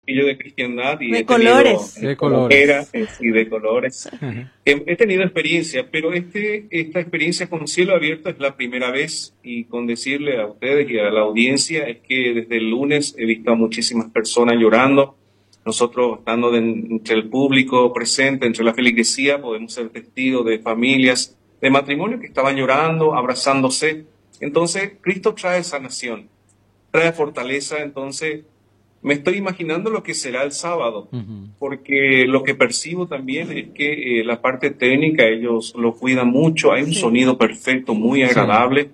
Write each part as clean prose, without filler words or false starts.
poquillo de cristiandad y De he tenido colores. De flojera, colores. sí, de colores. He tenido experiencia, pero esta experiencia con cielo abierto es la primera vez y con decirle a ustedes y a la audiencia es que desde el lunes he visto a muchísimas personas llorando. Nosotros, estando entre el público presente, entre la feligresía, podemos ser testigos de familias, de matrimonios que estaban llorando, abrazándose. Entonces, Cristo trae sanación, trae fortaleza. Entonces, me estoy imaginando lo que será el sábado, Ujú. porque lo que percibo también es que la parte técnica ellos lo cuidan mucho, hay un Sí. sonido perfecto, muy Sí. agradable,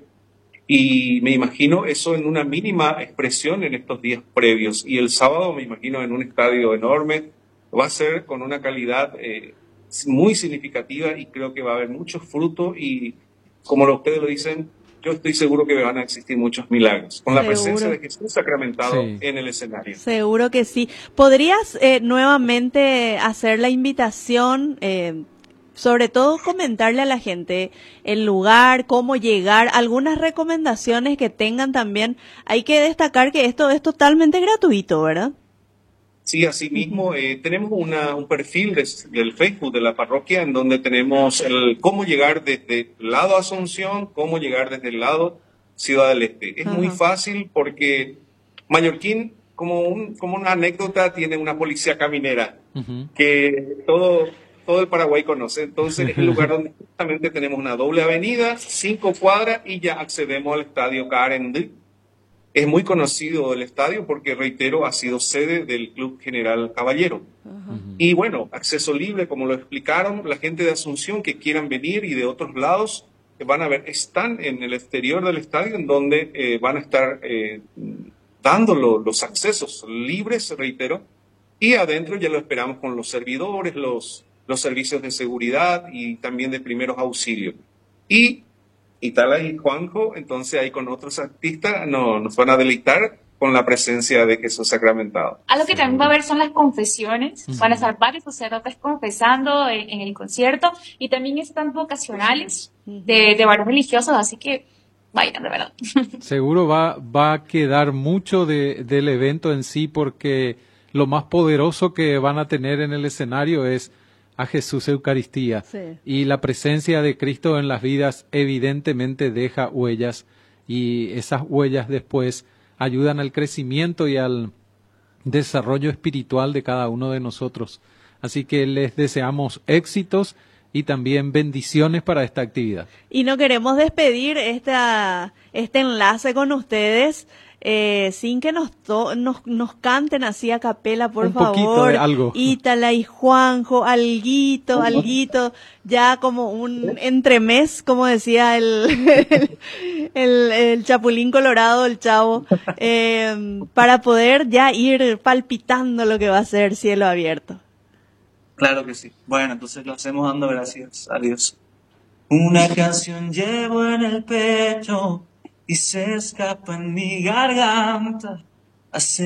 y me imagino eso en una mínima expresión en estos días previos. Y el sábado me imagino en un estadio enorme, va a ser con una calidad muy significativa y creo que va a haber muchos frutos y como ustedes lo dicen, yo estoy seguro que van a existir muchos milagros con la presencia Seguro. de Jesús sacramentado Sí. en el escenario. Seguro que sí. ¿Podrías nuevamente hacer la invitación, sobre todo comentarle a la gente el lugar, cómo llegar, algunas recomendaciones que tengan también? Hay que destacar que esto es totalmente gratuito, ¿verdad? Sí, asimismo, tenemos un perfil del Facebook de la parroquia en donde tenemos el cómo llegar desde el lado Asunción, cómo llegar desde el lado Ciudad del Este. Es muy Ajá. fácil porque Mallorquín, como una anécdota, tiene una policía caminera Ujú. que todo el Paraguay conoce. Entonces, es el lugar donde justamente tenemos una doble avenida, 5 cuadras y ya accedemos al estadio Carendí. Es muy conocido el estadio porque, reitero, ha sido sede del Club General Caballero. Ajá. Ujú. Y bueno, acceso libre, como lo explicaron, la gente de Asunción que quieran venir y de otros lados van a ver, están en el exterior del estadio en donde van a estar dando los accesos libres, reitero, y adentro ya lo esperamos con los servidores, los servicios de seguridad y también de primeros auxilios. Y Itala y Juanjo, entonces ahí con otros artistas nos van a deleitar con la presencia de Jesús sacramentado. Algo que también va a Seguro. haber son las confesiones. Van a Ujú. estar varios sacerdotes confesando en el concierto y también están vocacionales de varios religiosos, así que vayan, de verdad. Seguro va a quedar mucho del evento en sí porque lo más poderoso que van a tener en el escenario es a Jesús Eucaristía. Sí. Y la presencia de Cristo en las vidas evidentemente deja huellas y esas huellas después ayudan al crecimiento y al desarrollo espiritual de cada uno de nosotros. Así que les deseamos éxitos y también bendiciones para esta actividad. Y no queremos despedir este enlace con ustedes sin que nos canten así a capela, por Un poquito de favor. algo. Ítala y Juanjo, alguito, ya como un entremés, como decía el Chapulín Colorado, el Chavo, para poder ya ir palpitando lo que va a ser Cielo Abierto. Claro que sí. Bueno, entonces lo hacemos dando gracias a Dios. Una canción llevo en el pecho y se escapa en mi garganta. Hace